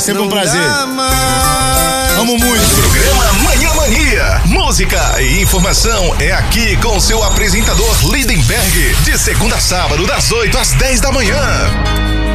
sempre um prazer. Amo muito. Programa Manhã Mania. Música e informação é aqui com seu apresentador Lindenberg. De segunda a sábado, das 8 às 10 da manhã.